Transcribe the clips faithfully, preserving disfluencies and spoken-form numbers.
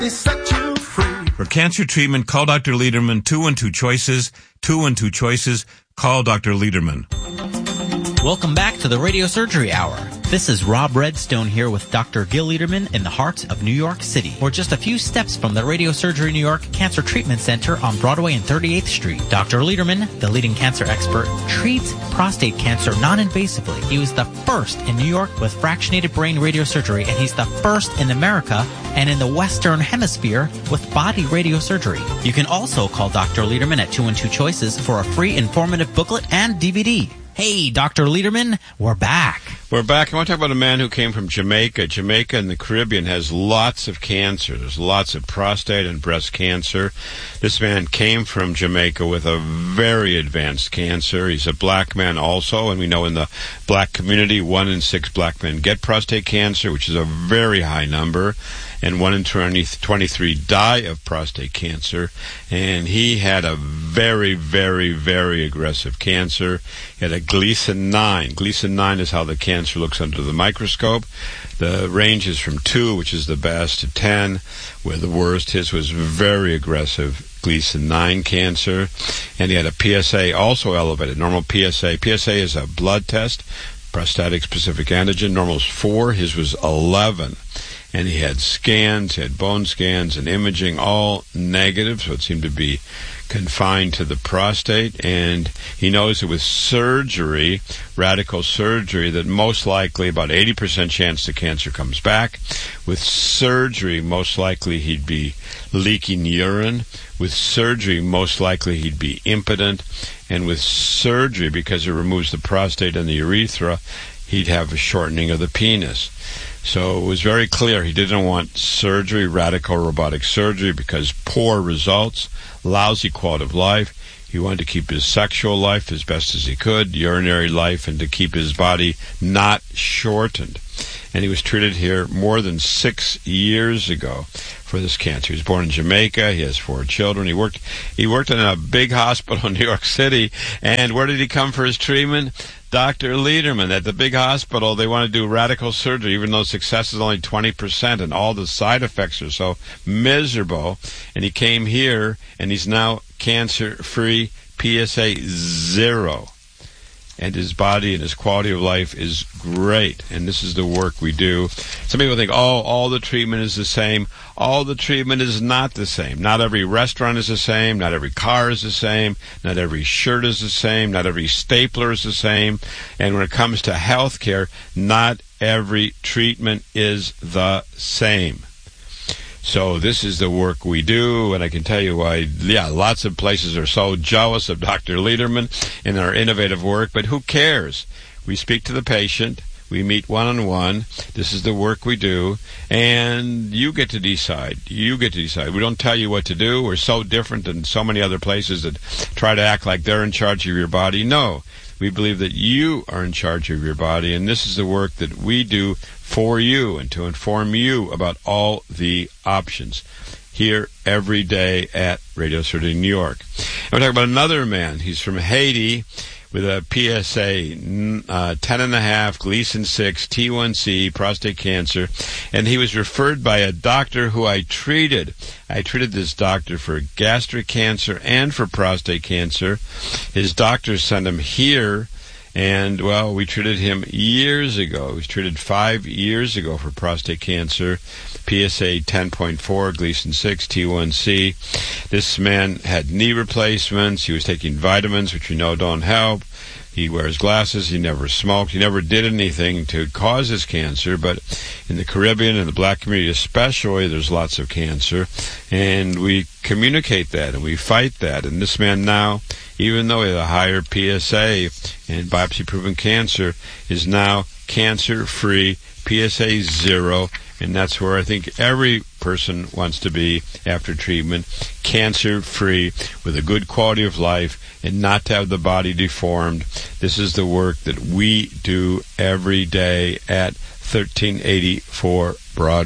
Set you free. For cancer treatment, call Doctor Lederman. Two and two choices. Two and two choices. Call Doctor Lederman. Welcome back to the Radio Surgery Hour. This is Rob Redstone here with Doctor Gil Lederman in the heart of New York City. We're just a few steps from the Radio Surgery New York Cancer Treatment Center on Broadway and thirty-eighth Street. Doctor Lederman, the leading cancer expert, treats prostate cancer non-invasively. He was the first in New York with fractionated brain radiosurgery, and he's the first in America and in the Western Hemisphere with body radiosurgery. You can also call Doctor Lederman at two and two choices for a free informative booklet and D V D. Hey, Doctor Lederman, we're back. We're back. I want to talk about a man who came from Jamaica. Jamaica in the Caribbean has lots of cancer. There's lots of prostate and breast cancer. This man came from Jamaica with a very advanced cancer. He's a black man also, and we know in the black community, one in six black men get prostate cancer, which is a very high number, and one in twenty-three die of prostate cancer. And he had a very, very, very aggressive cancer. He had a Gleason nine. Gleason nine is how the cancer looks under the microscope. The range is from two, which is the best, to ten, where the worst. His was very aggressive Gleason nine cancer. And he had a P S A also elevated. Normal P S A. P S A is a blood test, prostatic specific antigen. Normal is four. His was eleven. And he had scans, he had bone scans and imaging, all negative, so it seemed to be confined to the prostate. And he knows that with surgery, radical surgery, that most likely about eighty percent chance the cancer comes back. With surgery, most likely he'd be leaking urine. With surgery, most likely he'd be impotent. And with surgery, because it removes the prostate and the urethra, he'd have a shortening of the penis. So it was very clear he didn't want surgery, radical robotic surgery, because poor results, lousy quality of life. He wanted to keep his sexual life as best as he could, urinary life, and to keep his body not shortened. And he was treated here more than six years ago for this cancer. He was born in Jamaica. He has four children. He worked he worked in a big hospital in New York City. And where did he come for his treatment? Doctor Lederman. At the big hospital, they want to do radical surgery, even though success is only twenty percent, and all the side effects are so miserable. And he came here, and he's now cancer-free, P S A zero. And his body and his quality of life is great. And this is the work we do. Some people think, oh, all the treatment is the same. All the treatment is not the same. Not every restaurant is the same. Not every car is the same. Not every shirt is the same. Not every stapler is the same. And when it comes to health care, not every treatment is the same. So this is the work we do, and I can tell you why, yeah, lots of places are so jealous of Doctor Lederman and our innovative work, but who cares? We speak to the patient, we meet one-on-one, this is the work we do, and you get to decide. You get to decide. We don't tell you what to do. We're so different than so many other places that try to act like they're in charge of your body. No, we believe that you are in charge of your body, and this is the work that we do for you and to inform you about all the options here every day at Radio Surgery New York. And we're talking about another man. He's from Haiti with a P S A uh, ten and a half, Gleason six, T one C, prostate cancer, and he was referred by a doctor who I treated. I treated this doctor for gastric cancer and for prostate cancer. His doctor sent him here. And, well, we treated him years ago. He was treated five years ago for prostate cancer, P S A ten point four, Gleason six, T one C. This man had knee replacements. He was taking vitamins, which we know don't help. He wears glasses. He never smoked. He never did anything to cause his cancer. But in the Caribbean and the black community especially, there's lots of cancer. And we communicate that and we fight that. And this man now, even though he had a higher P S A and biopsy-proven cancer, is now cancer-free, P S A zero, and that's where I think every person wants to be after treatment, cancer-free, with a good quality of life, and not to have the body deformed. This is the work that we do every day at thirteen eighty-four Broadway.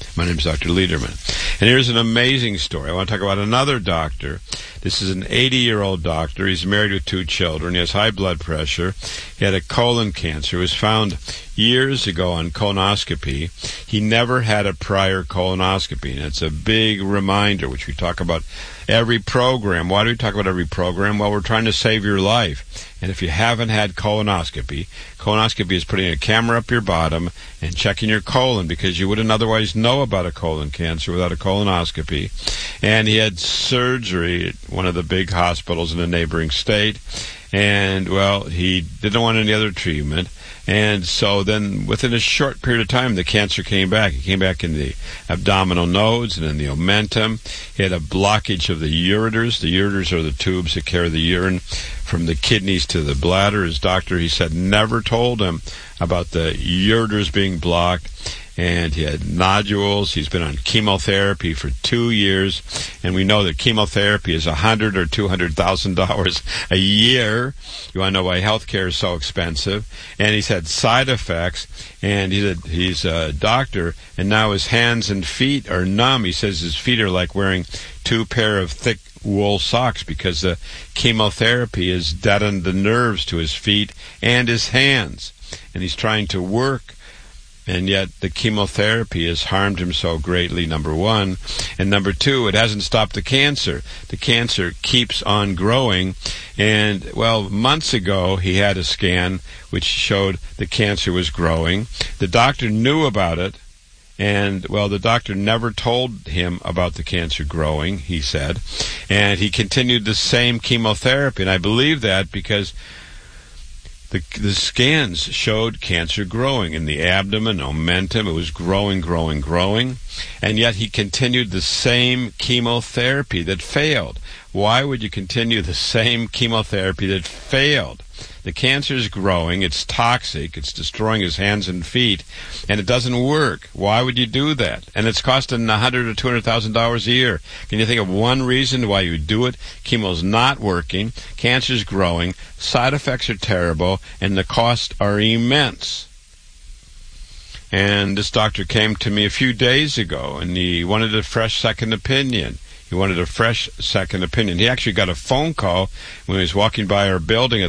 My name is Doctor Lederman. And here's an amazing story. I want to talk about another doctor. This is an eighty-year-old doctor. He's married with two children. He has high blood pressure. He had a colon cancer. It was found years ago on colonoscopy. He never had a prior colonoscopy. And it's a big reminder, which we talk about every program. Why do we talk about every program? Well, we're trying to save your life. And if you haven't had colonoscopy, colonoscopy is putting a camera up your bottom and checking your colon, because you wouldn't otherwise know about a colon cancer without a colonoscopy. And he had surgery at one of the big hospitals in a neighboring state. And, well, he didn't want any other treatment. And so then within a short period of time, the cancer came back. It came back in the abdominal nodes and in the omentum. He had a blockage of the ureters. The ureters are the tubes that carry the urine from the kidneys to the bladder. His doctor, he said, never told him about the ureters being blocked. And he had nodules. He's been on chemotherapy for two years, and we know that chemotherapy is a hundred or two hundred thousand dollars a year. You want to know why healthcare is so expensive? And he's had side effects. And he's a, he's a doctor, and now his hands and feet are numb. He says his feet are like wearing two pair of thick wool socks because the chemotherapy has deadened the nerves to his feet and his hands. And he's trying to work. And yet the chemotherapy has harmed him so greatly, number one. And number two, it hasn't stopped the cancer. The cancer keeps on growing. And, well, months ago he had a scan which showed the cancer was growing. The doctor knew about it. And, well, the doctor never told him about the cancer growing, he said. And he continued the same chemotherapy. And I believe that because The, the scans showed cancer growing in the abdomen, omentum. It was growing, growing, growing. And yet he continued the same chemotherapy that failed. Why would you continue the same chemotherapy that failed? The cancer is growing. It's toxic. It's destroying his hands and feet. And it doesn't work. Why would you do that? And it's costing a hundred or two hundred thousand dollars a year. Can you think of one reason why you do it? Chemo's not working. Cancer's growing. Side effects are terrible. And the costs are immense. And this doctor came to me a few days ago, and he wanted a fresh second opinion. He wanted a fresh second opinion. He actually got a phone call when he was walking by our building